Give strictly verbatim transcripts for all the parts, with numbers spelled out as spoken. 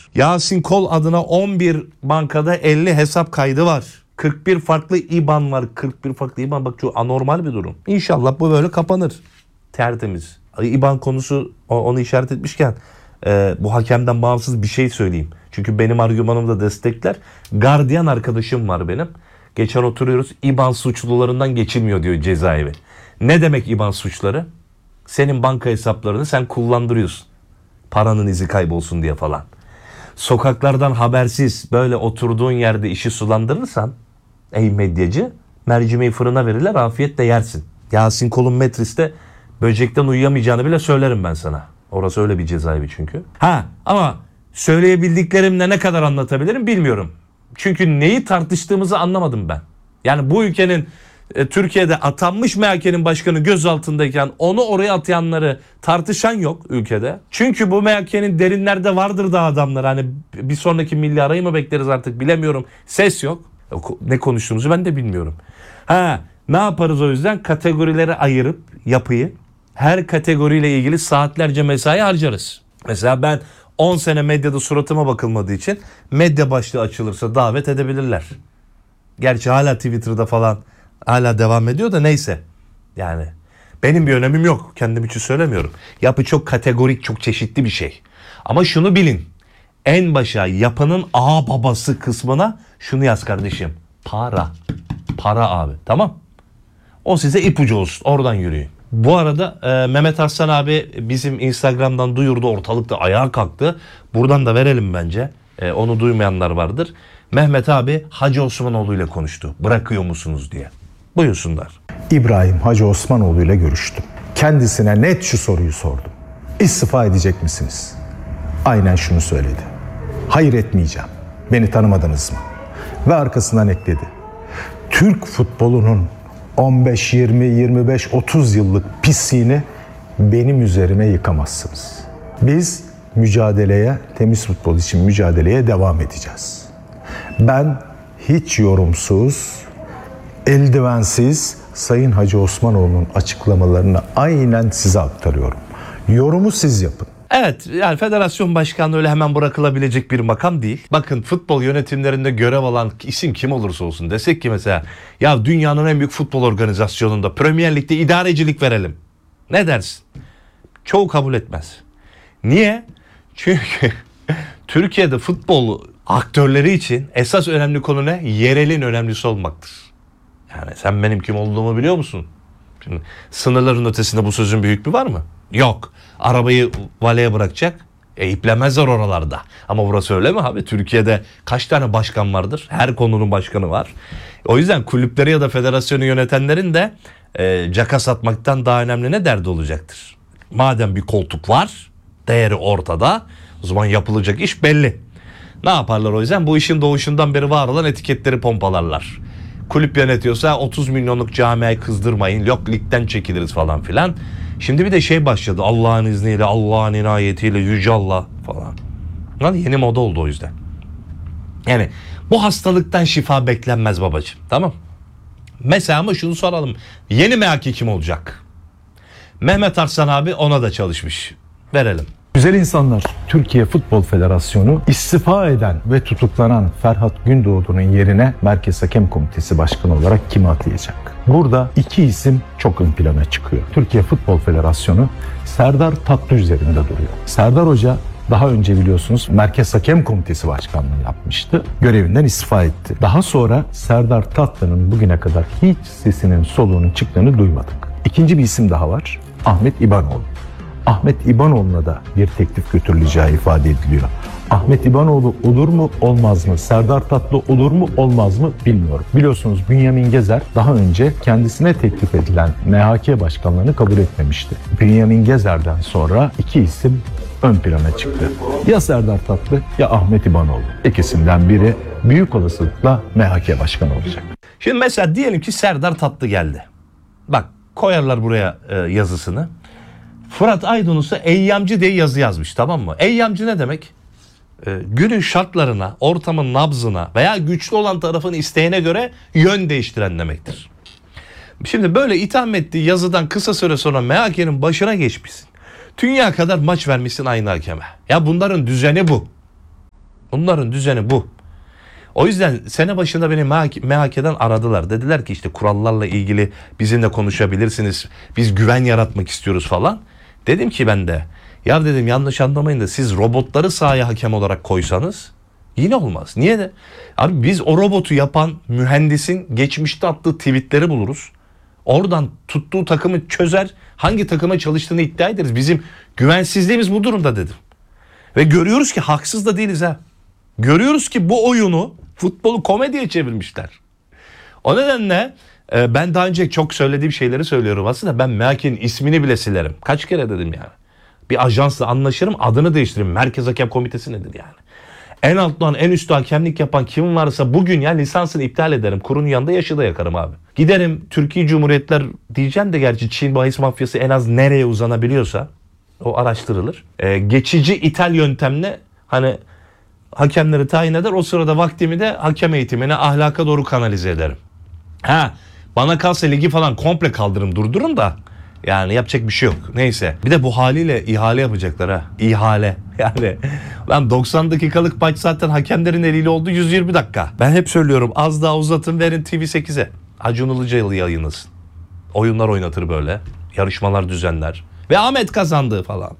Yasin Kol adına on bir bankada elli hesap kaydı var. kırk bir farklı İ B A N var. kırk bir farklı İ B A N, bak çok anormal bir durum. İnşallah bu böyle kapanır. Tertemiz. İ B A N konusu, onu işaret etmişken e, bu hakemden bağımsız bir şey söyleyeyim. Çünkü benim argümanımı da destekler. Gardiyan arkadaşım var benim. Geçen oturuyoruz, İ B A N suçlularından geçilmiyor diyor cezaevi. Ne demek İ B A N suçları? Senin banka hesaplarını sen kullandırıyorsun. Paranın izi kaybolsun diye falan. Sokaklardan habersiz böyle oturduğun yerde işi sulandırırsan ey medyacı, mercimeği fırına verirler, afiyetle yersin. Yasin Kol'un metriste böcekten uyuyamayacağını bile söylerim ben sana. Orası öyle bir cezaevi çünkü. Ha ama söyleyebildiklerimle ne kadar anlatabilirim bilmiyorum. Çünkü neyi tartıştığımızı anlamadım ben. Yani bu ülkenin e, Türkiye'de atanmış M H K'nin başkanı gözaltındayken onu oraya atayanları tartışan yok ülkede. Çünkü bu M H K'nin derinlerde vardır da adamlar. Hani bir sonraki milli arayı mı bekleriz artık bilemiyorum. Ses yok. Ne konuştuğumuzu ben de bilmiyorum. Ha ne yaparız o yüzden? Kategorilere ayırıp yapıyı, her kategoriyle ilgili saatlerce mesai harcarız. Mesela ben on sene medyada suratıma bakılmadığı için medya başlığı açılırsa davet edebilirler. Gerçi hala Twitter'da falan hala devam ediyor da neyse. Yani benim bir önemim yok. Kendim için söylemiyorum. Yapı çok kategorik, çok çeşitli bir şey. Ama şunu bilin. En başa, yapının ağ babası kısmına şunu yaz kardeşim. Para. Para abi. Tamam. O size ipucu olsun. Oradan yürüyün. Bu arada e, Mehmet Arslan abi bizim Instagram'dan duyurdu. Ortalıkta ayağa kalktı. Buradan da verelim bence. E, onu duymayanlar vardır. Mehmet abi Hacı Osmanoğlu ile konuştu. Bırakıyor musunuz diye. Buyursunlar. İbrahim Hacı Osmanoğlu ile görüştüm. Kendisine net şu soruyu sordum. İstifa edecek misiniz? Aynen şunu söyledi. Hayır, etmeyeceğim. Beni tanımadınız mı? Ve arkasından ekledi. Türk futbolunun on beş, yirmi, yirmi beş, otuz yıllık pisliğini benim üzerime yıkamazsınız. Biz mücadeleye, temiz futbol için mücadeleye devam edeceğiz. Ben hiç yorumsuz, eldivensiz Sayın Hacı Osmanoğlu'nun açıklamalarını aynen size aktarıyorum. Yorumu siz yapın. Evet, yani federasyon başkanlığı öyle hemen bırakılabilecek bir makam değil. Bakın futbol yönetimlerinde görev alan isim kim olursa olsun, desek ki mesela ya dünyanın en büyük futbol organizasyonunda Premier Lig'de idarecilik verelim. Ne dersin? Çoğu kabul etmez. Niye? Çünkü Türkiye'de futbol aktörleri için esas önemli konu ne? Yerelin önemlisi olmaktır. Yani sen benim kim olduğumu biliyor musun? Şimdi sınırların ötesinde bu sözün bir hükmü var mı? Yok. Arabayı valeye bırakacak. E iplemezler oralarda. Ama burası öyle mi abi? Türkiye'de kaç tane başkan vardır? Her konunun başkanı var. O yüzden kulüpleri ya da federasyonu yönetenlerin de e, caka satmaktan daha önemli ne derdi olacaktır? Madem bir koltuk var, değeri ortada, o zaman yapılacak iş belli. Ne yaparlar o yüzden? Bu işin doğuşundan beri var olan etiketleri pompalarlar. Kulüp yönetiyorsa otuz milyonluk camiayı kızdırmayın. Yok ligden çekiliriz falan filan. Şimdi bir de şey başladı. Allah'ın izniyle, Allah'ın inayetiyle, Yüce Allah falan. Lan yeni moda oldu o yüzden. Yani bu hastalıktan şifa beklenmez babacığım. Tamam. Mesela ama şunu soralım. Yeni M H K kim olacak? Mehmet Arslan abi ona da çalışmış. Verelim. Güzel insanlar, Türkiye Futbol Federasyonu istifa eden ve tutuklanan Ferhat Gündoğdu'nun yerine Merkez Hakem Komitesi Başkanı olarak kimi atayacak? Burada iki isim çok ön plana çıkıyor. Türkiye Futbol Federasyonu Serdar Tatlı üzerinde duruyor. Serdar Hoca daha önce biliyorsunuz Merkez Hakem Komitesi Başkanlığı yapmıştı. Görevinden istifa etti. Daha sonra Serdar Tatlı'nın bugüne kadar hiç sesinin soluğunun çıktığını duymadık. İkinci bir isim daha var. Ahmet İbanoğlu. Ahmet İbanoğlu'na da bir teklif götürüleceği ifade ediliyor. Ahmet İbanoğlu olur mu olmaz mı? Serdar Tatlı olur mu olmaz mı bilmiyorum. Biliyorsunuz Bünyamin Gezer daha önce kendisine teklif edilen M H K başkanlığını kabul etmemişti. Bünyamin Gezer'den sonra iki isim ön plana çıktı. Ya Serdar Tatlı ya Ahmet İbanoğlu. İkisinden biri büyük olasılıkla M H K başkanı olacak. Şimdi mesela diyelim ki Serdar Tatlı geldi. Bak koyarlar buraya e, yazısını. Fırat Aydınus'a eyyamcı diye yazı yazmış, tamam mı? Eyyamcı ne demek? Ee, günün şartlarına, ortamın nabzına veya güçlü olan tarafın isteğine göre yön değiştiren demektir. Şimdi böyle itham ettiği yazıdan kısa süre sonra M H K'nin başına geçmişsin. Dünya kadar maç vermişsin aynı hakeme. Ya bunların düzeni bu. Bunların düzeni bu. O yüzden sene başında beni M H K'den aradılar. Dediler ki işte kurallarla ilgili bizimle konuşabilirsiniz. Biz güven yaratmak istiyoruz falan. Dedim ki ben de ya dedim yanlış anlamayın da siz robotları sahaya hakem olarak koysanız yine olmaz. Niye de? Abi biz o robotu yapan mühendisin geçmişte attığı tweetleri buluruz. Oradan tuttuğu takımı çözer. Hangi takıma çalıştığını iddia ederiz. Bizim güvensizliğimiz bu durumda dedim. Ve görüyoruz ki haksız da değiliz ha. Görüyoruz ki bu oyunu, futbolu komediye çevirmişler. O nedenle e, ben daha önce çok söylediğim şeyleri söylüyorum aslında. Ben M H K'nin ismini bile silerim. Kaç kere dedim yani. Bir ajansla anlaşırım, adını değiştiririm. Merkez Hakem Komitesi nedir yani? En alttan en üstte hakemlik yapan kim varsa bugün ya lisansını iptal ederim. Kurunun yanında yaşı da yakarım abi. Giderim Türkiye Cumhuriyetler diyeceğim de gerçi Çin bahis mafyası en az nereye uzanabiliyorsa o araştırılır. Ee, geçici ithal yöntemle hani hakemleri tayin eder. O sırada vaktimi de hakem eğitimine, ahlaka doğru kanalize ederim. Ha, bana kalsa ligi falan komple kaldırırım, durdururum da yani yapacak bir şey yok. Neyse. Bir de bu haliyle ihale yapacaklar ha. İhale. Yani lan doksan dakikalık maç zaten hakemlerin eliyle oldu yüz yirmi dakika. Ben hep söylüyorum az daha uzatın verin T V sekize. Acun Ilıcalı yayınlasın. Oyunlar oynatır böyle. Yarışmalar düzenler. Ve Ahmet kazandı falan.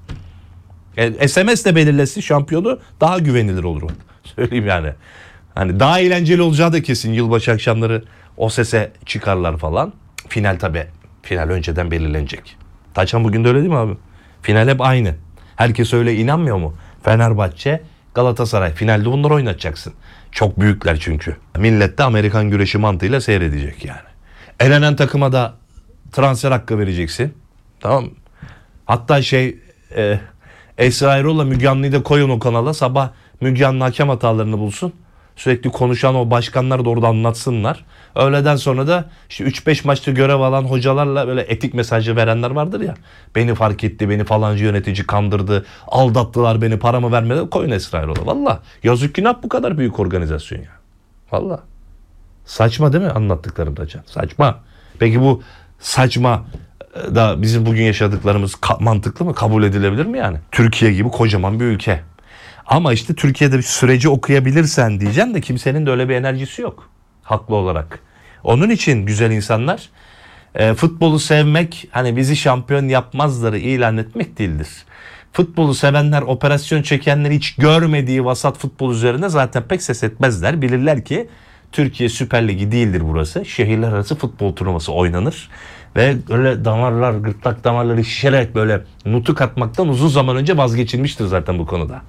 E, S M S'le belirlesin şampiyonu daha güvenilir olur. Söyleyeyim yani. Hani daha eğlenceli olacağı da kesin. Yılbaşı akşamları o sese çıkarlar falan. Final tabii. Final önceden belirlenecek. Taçan bugün de öyle değil mi abi? Final hep aynı. Herkes öyle inanmıyor mu? Fenerbahçe, Galatasaray. Finalde bunları oynatacaksın. Çok büyükler çünkü. Millet de Amerikan güreşi mantığıyla seyredecek yani. Elenen takıma da transfer hakkı vereceksin. Tamam mı? Hatta şey e, Esra Erol'la Müge Anlı'yı da koyun o kanala. Sabah Müge Anlı hakem hatalarını bulsun. Sürekli konuşan o başkanlar da orada anlatsınlar. Öğleden sonra da işte üç beş maçta görev alan hocalarla böyle etik mesajı verenler vardır ya. Beni fark etti, beni falancı yönetici kandırdı, aldattılar beni, paramı vermedi. Koyun Esra Erol'a. Valla yazık günah bu kadar büyük organizasyon ya. Valla. Saçma değil mi anlattıklarım da Can? Saçma. Peki bu saçma da bizim bugün yaşadıklarımız mantıklı mı? Kabul edilebilir mi yani? Türkiye gibi kocaman bir ülke. Ama işte Türkiye'de bir süreci okuyabilirsen diyeceğim de kimsenin de öyle bir enerjisi yok. Haklı olarak. Onun için güzel insanlar e, futbolu sevmek hani bizi şampiyon yapmazları ilan etmek değildir. Futbolu sevenler, operasyon çekenleri hiç görmediği vasat futbol üzerine zaten pek ses etmezler. Bilirler ki Türkiye Süper Ligi değildir burası. Şehirler arası futbol turnuvası oynanır. Ve öyle damarlar, gırtlak damarları şişerek böyle nutuk atmaktan uzun zaman önce vazgeçilmiştir zaten bu konuda.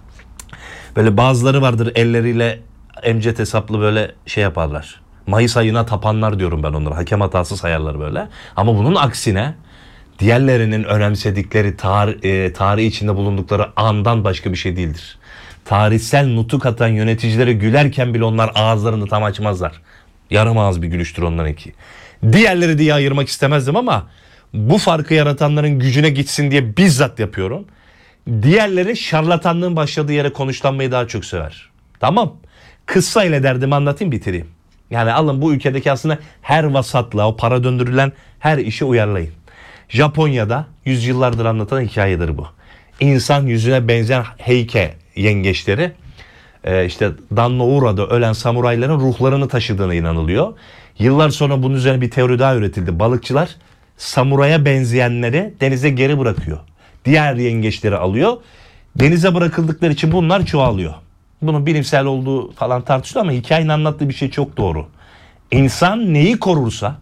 Böyle bazıları vardır elleriyle emcet hesaplı böyle şey yaparlar. Mayıs ayına tapanlar diyorum ben onlara. Hakem hatası sayarlar böyle. Ama bunun aksine diğerlerinin önemsedikleri tar- e, tarih içinde bulundukları andan başka bir şey değildir. Tarihsel nutuk atan yöneticilere gülerken bile onlar ağızlarını tam açmazlar. Yarım ağız bir gülüştür onlarınki. Diğerleri diye ayırmak istemezdim ama bu farkı yaratanların gücüne gitsin diye bizzat yapıyorum. Diğerleri şarlatanlığın başladığı yere konuşlanmayı daha çok sever. Tamam. Kıssa ile derdimi anlatayım bitireyim. Yani alın bu ülkedeki aslında her vasatla o para döndürülen her işi uyarlayın. Japonya'da yüzyıllardır anlatan hikayedir bu. İnsan yüzüne benzeyen heyke yengeçleri işte Dannoura'da ölen samurayların ruhlarını taşıdığına inanılıyor. Yıllar sonra bunun üzerine bir teori daha üretildi. Balıkçılar samuraya benzeyenleri denize geri bırakıyor. Diğer yengeçleri alıyor. Denize bırakıldıkları için bunlar çoğalıyor. Bunun bilimsel olduğu falan tartışılıyor ama hikayenin anlattığı bir şey çok doğru. İnsan neyi korursa,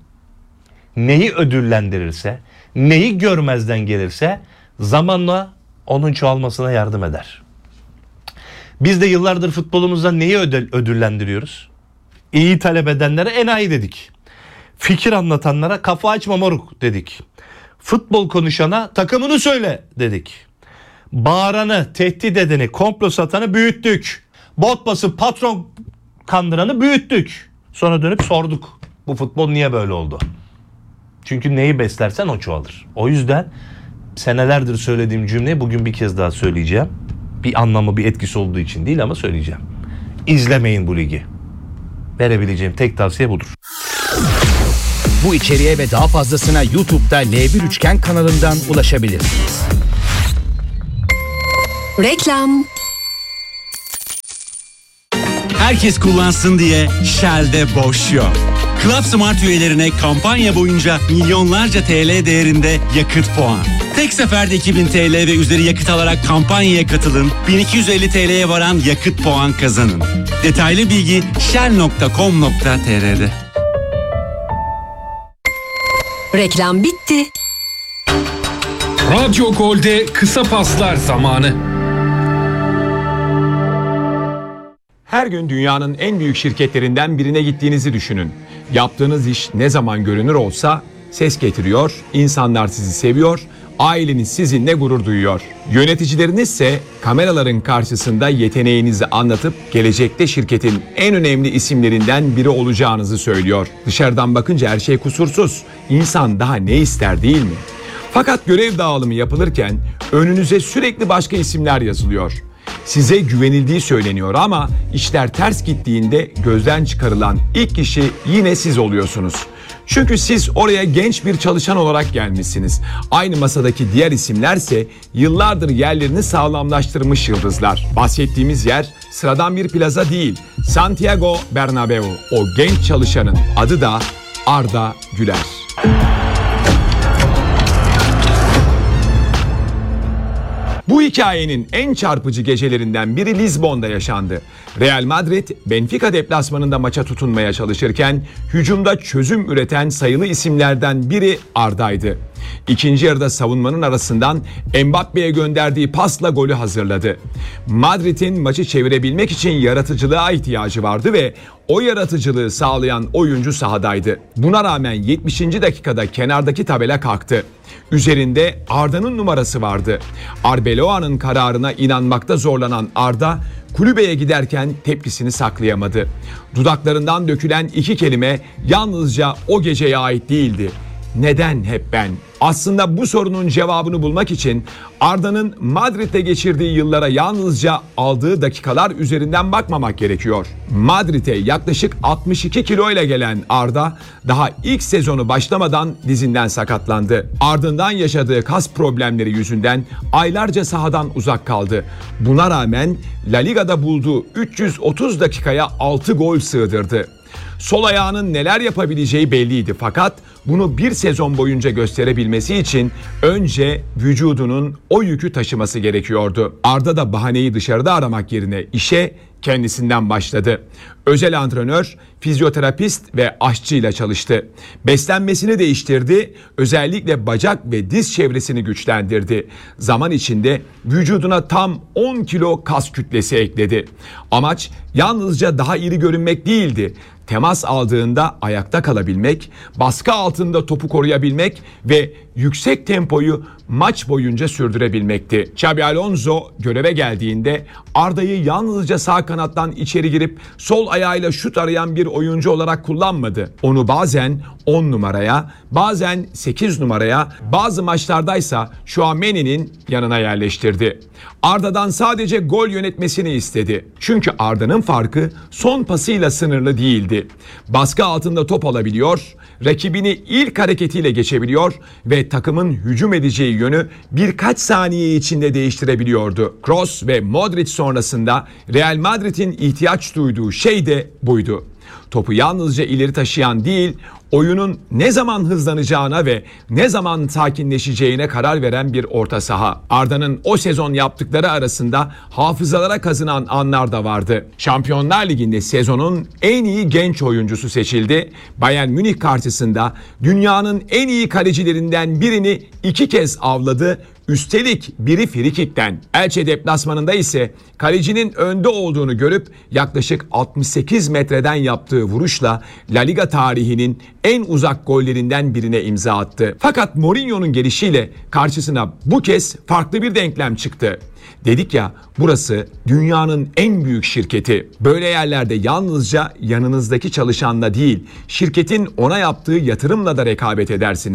neyi ödüllendirirse, neyi görmezden gelirse zamanla onun çoğalmasına yardım eder. Biz de yıllardır futbolumuzda neyi ödül, ödüllendiriyoruz? İyi talep edenlere enayi dedik. Fikir anlatanlara kafa açma moruk dedik. Futbol konuşana takımını söyle dedik. Bağıranı, tehdit edeni, komplo satanı büyüttük. Bot basıp patron kandıranı büyüttük. Sonra dönüp sorduk. Bu futbol niye böyle oldu? Çünkü neyi beslersen o çoğalır. O yüzden senelerdir söylediğim cümleyi bugün bir kez daha söyleyeceğim. Bir anlamı, bir etkisi olduğu için değil ama söyleyeceğim. İzlemeyin bu ligi. Verebileceğim tek tavsiye budur. Bu içeriğe ve daha fazlasına YouTube'da L bir Üçgen kanalından ulaşabilirsiniz. Reklam. herkes kullansın diye Shell'de boş yok. Club Smart üyelerine kampanya boyunca milyonlarca T L değerinde yakıt puan. Tek seferde iki bin T L ve üzeri yakıt alarak kampanyaya katılın. bin iki yüz elli T L'ye varan yakıt puan kazanın. Detaylı bilgi shell nokta com nokta t r'de. Reklam bitti. Radyo Gol'de kısa paslar zamanı. Her gün dünyanın en büyük şirketlerinden birine gittiğinizi düşünün. Yaptığınız iş ne zaman görünür olsa ses getiriyor, insanlar sizi seviyor, aileniz sizinle gurur duyuyor. Yöneticileriniz ise kameraların karşısında yeteneğinizi anlatıp gelecekte şirketin en önemli isimlerinden biri olacağınızı söylüyor. Dışarıdan bakınca her şey kusursuz. İnsan daha ne ister değil mi? Fakat görev dağılımı yapılırken önünüze sürekli başka isimler yazılıyor. Size güvenildiği söyleniyor ama işler ters gittiğinde gözden çıkarılan ilk kişi yine siz oluyorsunuz. Çünkü siz oraya genç bir çalışan olarak gelmişsiniz. Aynı masadaki diğer isimlerse yıllardır yerlerini sağlamlaştırmış yıldızlar. Bahsettiğimiz yer sıradan bir plaza değil, Santiago Bernabéu. O genç çalışanın adı da Arda Güler. Bu hikayenin en çarpıcı gecelerinden biri Lizbon'da yaşandı. Real Madrid, Benfica deplasmanında maça tutunmaya çalışırken hücumda çözüm üreten sayılı isimlerden biri Arda'ydı. İkinci yarıda savunmanın arasından Mbappe'ye gönderdiği pasla golü hazırladı. Madrid'in maçı çevirebilmek için yaratıcılığa ihtiyacı vardı ve o yaratıcılığı sağlayan oyuncu sahadaydı. Buna rağmen yetmişinci dakikada kenardaki tabela kalktı. Üzerinde Arda'nın numarası vardı. Arbeloa'nın kararına inanmakta zorlanan Arda, kulübeye giderken tepkisini saklayamadı. Dudaklarından dökülen iki kelime yalnızca o geceye ait değildi. Neden hep ben? Aslında bu sorunun cevabını bulmak için Arda'nın Madrid'de geçirdiği yıllara yalnızca aldığı dakikalar üzerinden bakmamak gerekiyor. Madrid'e yaklaşık altmış iki kilo ile gelen Arda daha ilk sezonu başlamadan dizinden sakatlandı. Ardından yaşadığı kas problemleri yüzünden aylarca sahadan uzak kaldı. Buna rağmen La Liga'da bulduğu üç yüz otuz dakikaya altı gol sığdırdı. Sol ayağının neler yapabileceği belliydi fakat bunu bir sezon boyunca gösterebilmesi için önce vücudunun o yükü taşıması gerekiyordu. Arda da bahaneyi dışarıda aramak yerine işe kendisinden başladı. Özel antrenör, fizyoterapist ve aşçıyla çalıştı. Beslenmesini değiştirdi, özellikle bacak ve diz çevresini güçlendirdi. Zaman içinde vücuduna tam on kilo kas kütlesi ekledi. Amaç yalnızca daha iri görünmek değildi. Temas aldığında ayakta kalabilmek, baskı altında topu koruyabilmek ve yüksek tempoyu maç boyunca sürdürebilmekti. Xabi Alonso göreve geldiğinde Arda'yı yalnızca sağ kanattan içeri girip sol ayağıyla şut arayan bir oyuncu olarak kullanmadı. Onu bazen on numaraya, bazen sekiz numaraya, bazı maçlardaysa Tchouaméni'nin yanına yerleştirdi. Arda'dan sadece gol yönetmesini istedi. Çünkü Arda'nın farkı son pasıyla sınırlı değildi. Baskı altında top alabiliyor, rakibini ilk hareketiyle geçebiliyor ve takımın hücum edeceği yönü birkaç saniye içinde değiştirebiliyordu. Kroos ve Modric sonrasında Real Madrid'in ihtiyaç duyduğu şey de buydu. Topu yalnızca ileri taşıyan değil, oyunun ne zaman hızlanacağına ve ne zaman sakinleşeceğine karar veren bir orta saha. Arda'nın o sezon yaptıkları arasında hafızalara kazınan anlar da vardı. Şampiyonlar Ligi'nde sezonun en iyi genç oyuncusu seçildi. Bayern Münih karşısında dünyanın en iyi kalecilerinden birini iki kez avladı. Üstelik biri frikikten. Elche deplasmanında ise kalecinin önde olduğunu görüp yaklaşık altmış sekiz metreden yaptığı vuruşla La Liga tarihinin en uzak gollerinden birine imza attı. Fakat Mourinho'nun gelişiyle karşısına bu kez farklı bir denklem çıktı. Dedik ya, burası dünyanın en büyük şirketi. Böyle yerlerde yalnızca yanınızdaki çalışanla değil, şirketin ona yaptığı yatırımla da rekabet edersiniz.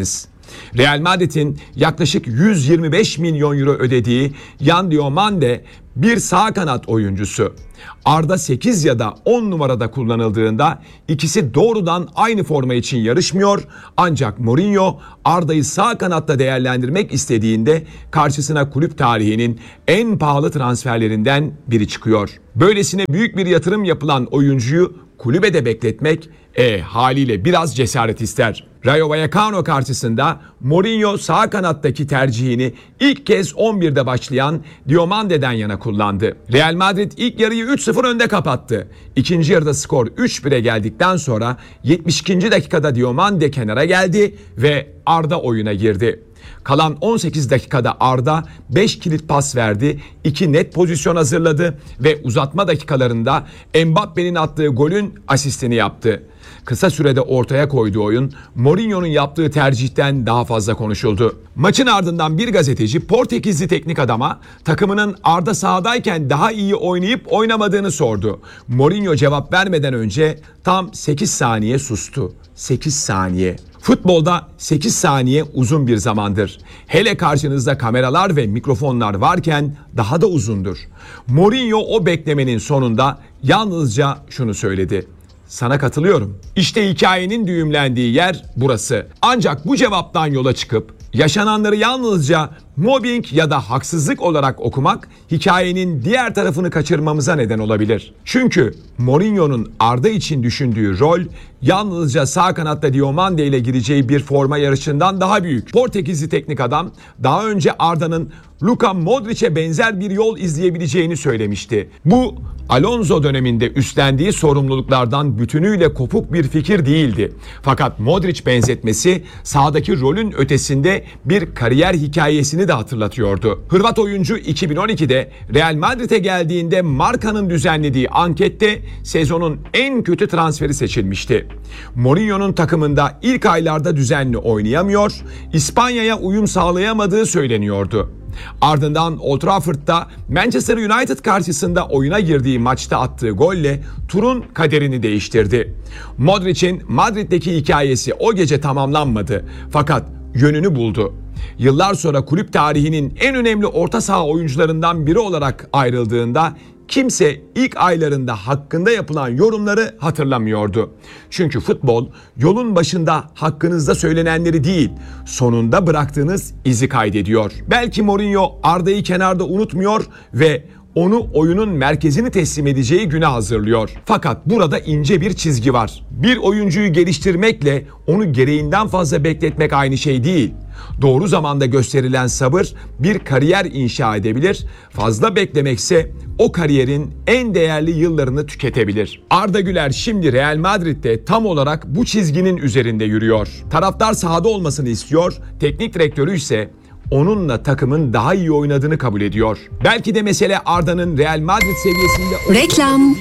Real Madrid'in yaklaşık yüz yirmi beş milyon euro ödediği Yan Diomande bir sağ kanat oyuncusu. Arda sekiz ya da on numarada kullanıldığında ikisi doğrudan aynı forma için yarışmıyor. Ancak Mourinho Arda'yı sağ kanatta değerlendirmek istediğinde karşısına kulüp tarihinin en pahalı transferlerinden biri çıkıyor. Böylesine büyük bir yatırım yapılan oyuncuyu kulübede bekletmek e, haliyle biraz cesaret ister. Rayo Vallecano karşısında Mourinho sağ kanattaki tercihini ilk kez on birde başlayan Diomande'den yana kullandı. Real Madrid ilk yarıyı üç sıfır önde kapattı. İkinci yarıda skor üç bire geldikten sonra yetmiş ikinci dakikada Diomande kenara geldi ve Arda oyuna girdi. Kalan on sekiz dakikada Arda beş kilit pas verdi, iki net pozisyon hazırladı ve uzatma dakikalarında Mbappe'nin attığı golün asistini yaptı. Kısa sürede ortaya koyduğu oyun Mourinho'nun yaptığı tercihten daha fazla konuşuldu. Maçın ardından bir gazeteci Portekizli teknik adama takımının Arda sahadayken daha iyi oynayıp oynamadığını sordu. Mourinho cevap vermeden önce tam sekiz saniye sustu. sekiz saniye. Futbolda sekiz saniye uzun bir zamandır. Hele karşınızda kameralar ve mikrofonlar varken daha da uzundur. Mourinho o beklemenin sonunda yalnızca şunu söyledi: "Sana katılıyorum." İşte hikayenin düğümlendiği yer burası. Ancak bu cevaptan yola çıkıp yaşananları yalnızca mobbing ya da haksızlık olarak okumak hikayenin diğer tarafını kaçırmamıza neden olabilir. Çünkü Mourinho'nun Arda için düşündüğü rol yalnızca sağ kanatta Diomande ile gireceği bir forma yarışından daha büyük. Portekizli teknik adam daha önce Arda'nın Luka Modric'e benzer bir yol izleyebileceğini söylemişti. Bu Alonso döneminde üstlendiği sorumluluklardan bütünüyle kopuk bir fikir değildi. Fakat Modric benzetmesi sahadaki rolün ötesinde bir kariyer hikayesini de hatırlatıyordu. Hırvat oyuncu iki bin on ikide Real Madrid'e geldiğinde Marca'nın düzenlediği ankette sezonun en kötü transferi seçilmişti. Mourinho'nun takımında ilk aylarda düzenli oynayamıyor, İspanya'ya uyum sağlayamadığı söyleniyordu. Ardından Old Trafford'da Manchester United karşısında oyuna girdiği maçta attığı golle turun kaderini değiştirdi. Modric'in Madrid'deki hikayesi o gece tamamlanmadı fakat yönünü buldu. Yıllar sonra kulüp tarihinin en önemli orta saha oyuncularından biri olarak ayrıldığında kimse ilk aylarında hakkında yapılan yorumları hatırlamıyordu. Çünkü futbol yolun başında hakkınızda söylenenleri değil, sonunda bıraktığınız izi kaydediyor. Belki Mourinho Arda'yı kenarda unutmuyor ve onu oyunun merkezini teslim edeceği güne hazırlıyor. Fakat burada ince bir çizgi var. Bir oyuncuyu geliştirmekle onu gereğinden fazla bekletmek aynı şey değil. Doğru zamanda gösterilen sabır bir kariyer inşa edebilir. Fazla beklemekse o kariyerin en değerli yıllarını tüketebilir. Arda Güler şimdi Real Madrid'de tam olarak bu çizginin üzerinde yürüyor. Taraftar sahada olmasını istiyor, teknik direktörü ise onunla takımın daha iyi oynadığını kabul ediyor. Belki de mesele Arda'nın Real Madrid seviyesinde... Reklam.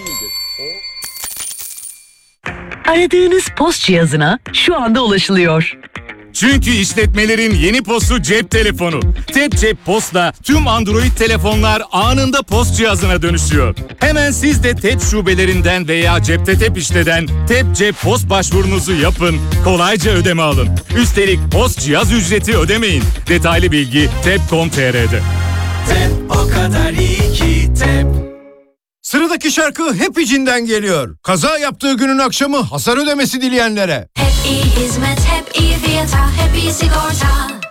Aradığınız post cihazına şu anda ulaşılıyor. Çünkü işletmelerin yeni postu cep telefonu. Tep Cep Post'la tüm Android telefonlar anında post cihazına dönüşüyor. Hemen siz de Tep şubelerinden veya Cepte Tep işleden Tep Cep Post başvurunuzu yapın. Kolayca ödeme alın. Üstelik post cihaz ücreti ödemeyin. Detaylı bilgi tep nokta com nokta tr'de. Tep o kadar iyi ki Tep. Sıradaki şarkı hep içinden geliyor. Kaza yaptığı günün akşamı hasar ödemesi dileyenlere. Hep iyi hizmet, hep iyi fiyata, hep iyi sigorta.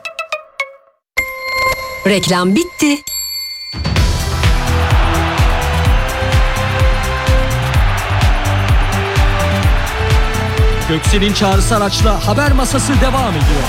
Reklam bitti. Göksel'in çağrısı araçla haber masası devam ediyor.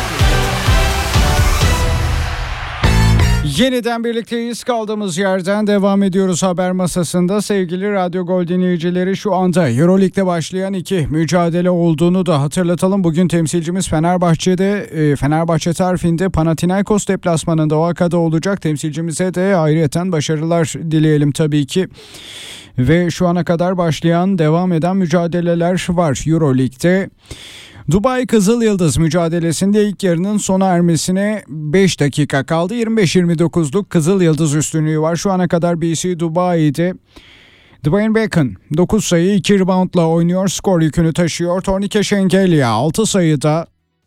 Yeniden birlikteyiz. Kaldığımız yerden devam ediyoruz haber masasında. Sevgili Radyo Gol dinleyicileri, şu anda Euroleague'de başlayan iki mücadele olduğunu da hatırlatalım. Bugün temsilcimiz Fenerbahçe'de, Fenerbahçe tarifinde Panathinaikos deplasmanında O A K'da olacak. Temsilcimize de ayrıyeten başarılar dileyelim tabii ki. Ve şu ana kadar başlayan, devam eden mücadeleler var Euroleague'de. Dubai Kızıl Yıldız mücadelesinde ilk yarının sona ermesine beş dakika kaldı. yirmi beş yirmi dokuzluk Kızıl Yıldız üstünlüğü var. Şu ana kadar B C Dubai'de Dwayne Bacon dokuz sayı iki reboundla oynuyor. Skor yükünü taşıyor. Tornike Shengelia altı sayıda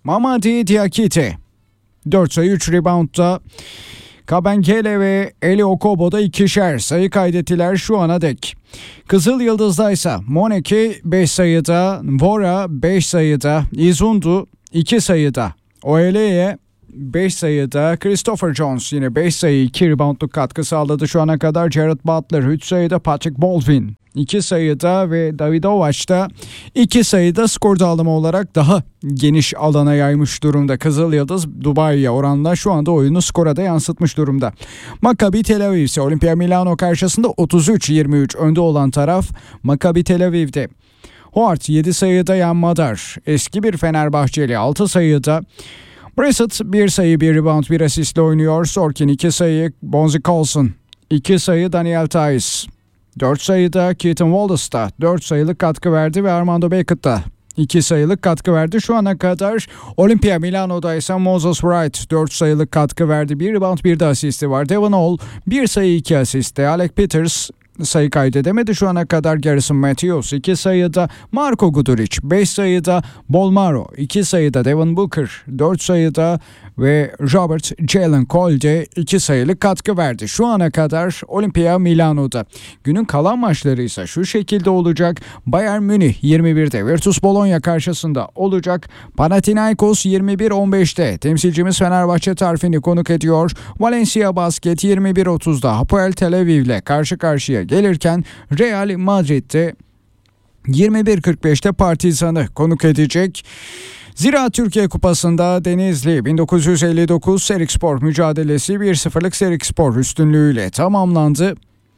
Mamadi Diakite dört sayı üç reboundda. Kabengele ve Eli Okobo'da ikişer sayı kaydettiler şu ana dek. Kızıl Yıldız'da ise Moneke beş sayıda, Vora beş sayıda, Izundu iki sayıda, Oeleye beş sayıda, Christopher Jones yine beş sayı iki reboundluk katkı sağladı şu ana kadar. Jared Butler üç sayıda, Patrick Baldwin iki sayıda ve Davidovac da iki sayıda skor dağılımı olarak daha geniş alana yaymış durumda. Kızıl Yıldız Dubai'ye oranla şu anda oyunu skora da yansıtmış durumda. Maccabi Tel Aviv ise Olimpia Milano karşısında otuz üç yirmi üç önde olan taraf Maccabi Tel Aviv'de. Hoart yedi sayıda, Yan Madar eski bir Fenerbahçeli altı sayıda. Brissett bir sayı bir rebound bir asistle oynuyor. Sorkin iki sayı, Bonzi Colson iki sayı, Daniel Theis dört sayıda, Keaton Wallace da dört sayılık katkı verdi ve Armando Beckett da iki sayılık katkı verdi. Şu ana kadar Olimpia Milano'da ise Moses Wright dört sayılık katkı verdi. Bir rebound bir de asisti var. Devon Hall bir sayı iki asiste. Alec Peters sayı kaydedemedi şu ana kadar. Garrison Matthews iki sayıda, Marko Guduric beş sayıda, Bolmaro iki sayıda, Devin Booker dört sayıda ve Robert Jalen Cole de iki sayılık katkı verdi. Şu ana kadar Olimpia Milano'da. Günün kalan maçları ise şu şekilde olacak. Bayern Münih yirmi birde Virtus Bologna karşısında olacak. Panathinaikos yirmi bir on beşte temsilcimiz Fenerbahçe tarifini konuk ediyor. Valencia Basket yirmi bir otuzda Hapoel Tel Aviv ile karşı karşıya gelirken Real Madrid'de yirmi bir kırk beşte Partizan'ı konuk edecek. Zira Türkiye Kupası'nda Denizli bin dokuz yüz elli dokuz Serikspor mücadelesi bir sıfırlık Serikspor üstünlüğüyle tamamlandı.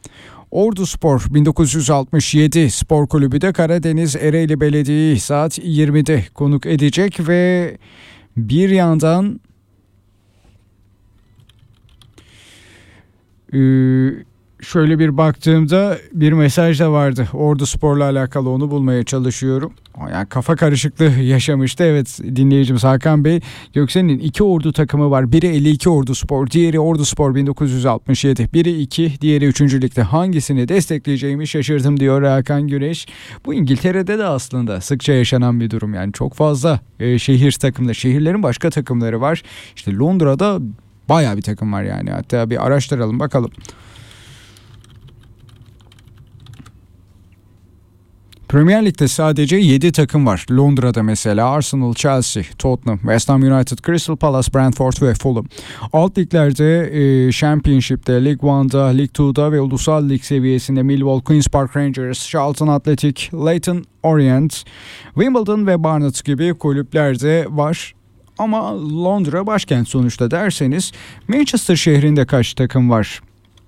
Orduspor bin dokuz yüz altmış yedi Spor Kulübü de Karadeniz Ereğli Belediye'yi saat yirmide konuk edecek ve bir yandan Ee, şöyle bir baktığımda bir mesaj da vardı. Orduspor'la alakalı, onu bulmaya çalışıyorum. Yani kafa karışıklığı yaşamıştı. Evet, dinleyicimiz Hakan Bey, Göksel'in iki ordu takımı var. Biri elli iki Orduspor, diğeri Orduspor bin dokuz yüz altmış yedi. Biri iki, diğeri üçüncü ligde. Hangisini destekleyeceğimi şaşırdım diyor Hakan Güneş. Bu İngiltere'de de aslında sıkça yaşanan bir durum. Yani çok fazla e, şehir takımları, şehirlerin başka takımları var. İşte Londra'da bayağı bir takım var yani. Hatta bir araştıralım bakalım. Premier Lig'de sadece yedi takım var. Londra'da mesela Arsenal, Chelsea, Tottenham, West Ham United, Crystal Palace, Brentford ve Fulham. Alt liglerde e, Championship'te, League One'da, League Two'da ve Ulusal Lig seviyesinde Millwall, Queen's Park Rangers, Charlton Athletic, Leyton Orient, Wimbledon ve Barnet gibi kulüplerde var. Ama Londra başkent sonuçta derseniz Manchester şehrinde kaç takım var?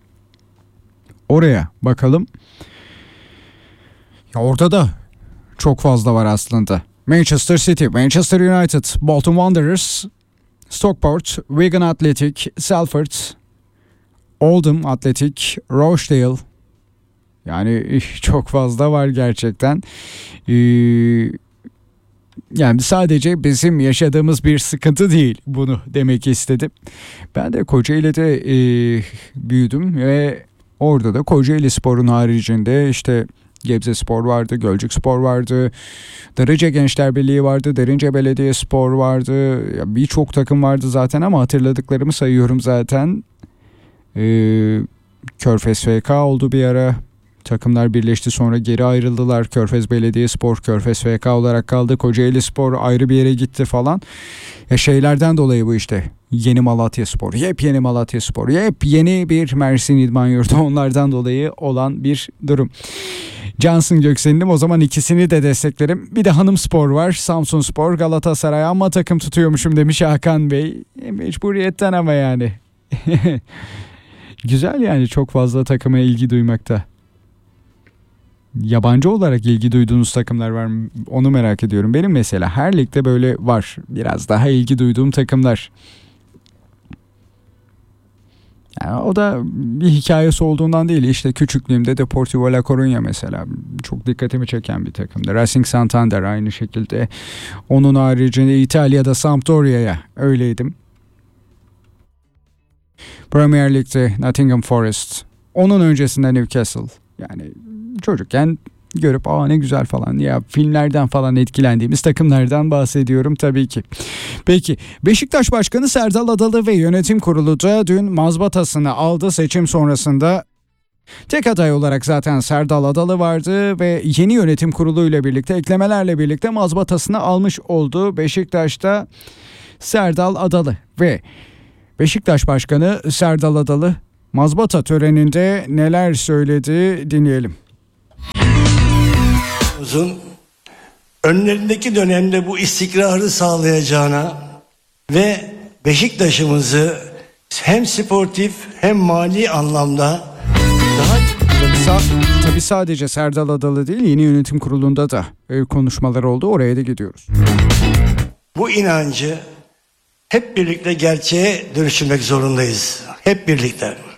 Oraya bakalım. Ya orada da çok fazla var aslında. Manchester City, Manchester United, Bolton Wanderers, Stockport, Wigan Athletic, Salford, Oldham Athletic, Rochdale. Yani çok fazla var gerçekten. Ee, yani sadece bizim yaşadığımız bir sıkıntı değil, bunu demek istedim. Ben de Kocaeli'de e, büyüdüm ve orada da Kocaeli Spor'un haricinde işte Gebze Spor vardı, Gölcük Spor vardı, Darıca Gençler Birliği vardı, Derince Belediye Spor vardı. Birçok takım vardı zaten ama hatırladıklarımı sayıyorum zaten. Ee, Körfez F K oldu bir ara. Takımlar birleşti, sonra geri ayrıldılar. Körfez Belediye Spor, Körfez F K olarak kaldı. Kocaeli Spor ayrı bir yere gitti falan. Ya şeylerden dolayı bu işte. Yeni Malatya Spor, yepyeni Malatya Spor, yepyeni bir Mersin İdman Yurdu, onlardan dolayı olan bir durum. Cansın Göksel'im, o zaman ikisini de desteklerim. Bir de Hanım Spor var, Samsun Spor, Galatasaray, ama takım tutuyormuşum demiş Hakan Bey. E, mecburiyetten ama yani. Güzel yani, çok fazla takıma ilgi duymakta. Yabancı olarak ilgi duyduğunuz takımlar var mı? Onu merak ediyorum. Benim mesela her ligde böyle var. Biraz daha ilgi duyduğum takımlar. Yani o da bir hikayesi olduğundan değil. İşte küçüklüğümde Deportivo La Coruña mesela çok dikkatimi çeken bir takımdı. Racing Santander aynı şekilde. Onun haricinde İtalya'da Sampdoria'ya öyleydim. Premier Lig'de Nottingham Forest. Onun öncesinde Newcastle. Yani çocukken görüp aa ne güzel falan ya filmlerden falan etkilendiğimiz takımlardan bahsediyorum tabii ki. Peki Beşiktaş Başkanı Serdal Adalı ve yönetim kurulu da dün mazbatasını aldı. Seçim sonrasında tek aday olarak zaten Serdal Adalı vardı ve yeni yönetim kuruluyla birlikte eklemelerle birlikte mazbatasını almış oldu. Beşiktaş'ta Serdal Adalı ve Beşiktaş Başkanı Serdal Adalı mazbata töreninde neler söyledi dinleyelim. Uzun önlerindeki dönemde bu istikrarı sağlayacağına ve Beşiktaş'ımızı hem sportif hem mali anlamda daha tabii, sa- tabii sadece Serdal Adalı değil, yeni yönetim kurulunda da e, konuşmalar oldu. Oraya da gidiyoruz. Bu inancı hep birlikte gerçeğe dönüştürmek zorundayız. Hep birlikte.